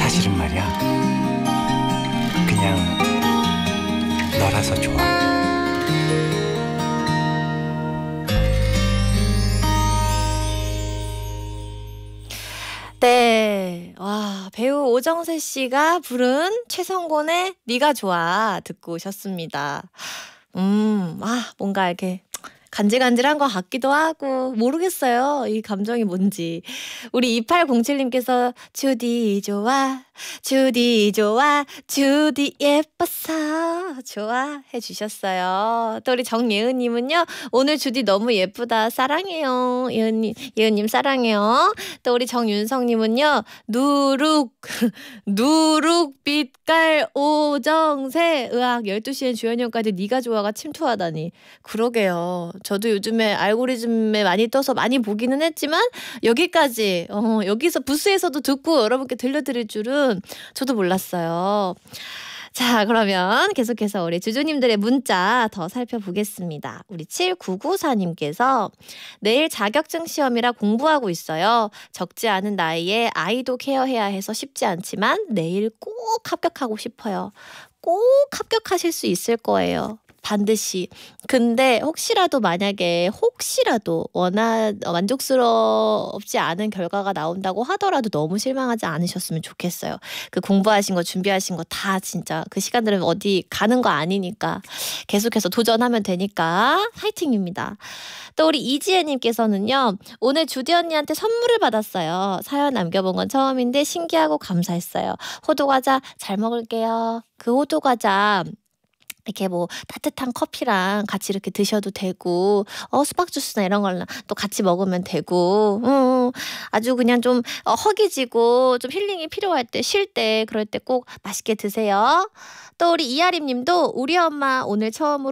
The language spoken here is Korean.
사실은 말이야, 그냥 너라서 좋아. 네, 와, 배우 오정세 씨가 부른 최성곤의 네가 좋아 듣고 오셨습니다. 뭔가 이렇게 간질간질한 것 같기도 하고 모르겠어요. 이 감정이 뭔지. 우리 2807님께서 주디 좋아, 주디 좋아, 주디 예뻐서 좋아 해주셨어요. 또 우리 정예은님은요, 오늘 주디 너무 예쁘다 사랑해요. 예은님 사랑해요. 또 우리 정윤성님은요, 누룩 누룩 빛깔 오정세 의학 12시엔 주연형까지 네가 좋아가 침투하다니. 그러게요. 저도 요즘에 알고리즘에 많이 떠서 많이 보기는 했지만 여기까지 여기서 부스에서도 듣고 여러분께 들려드릴 줄은 저도 몰랐어요. 자, 그러면 계속해서 우리 주주님들의 문자 더 살펴보겠습니다. 우리 7994님께서 내일 자격증 시험이라 공부하고 있어요. 적지 않은 나이에 아이도 케어해야 해서 쉽지 않지만 내일 꼭 합격하고 싶어요. 꼭 합격하실 수 있을 거예요. 반드시. 근데 혹시라도 만약에 만족스럽지 않은 결과가 나온다고 하더라도 너무 실망하지 않으셨으면 좋겠어요. 그 공부하신 거 준비하신 거 다 진짜 그 시간들은 어디 가는 거 아니니까 계속해서 도전하면 되니까 화이팅입니다. 또 우리 이지혜님께서는요, 오늘 주디 언니한테 선물을 받았어요. 사연 남겨본 건 처음인데 신기하고 감사했어요. 호두과자 잘 먹을게요. 그 호두과자 이렇게 뭐 따뜻한 커피랑 같이 이렇게 드셔도 되고, 수박 주스나 이런 거랑 또 같이 먹으면 되고, 아주 그냥 좀 허기지고 좀 힐링이 필요할 때, 쉴 때, 그럴 때 꼭 맛있게 드세요. 또 우리 이아림 님도 우리 엄마 오늘 처음으로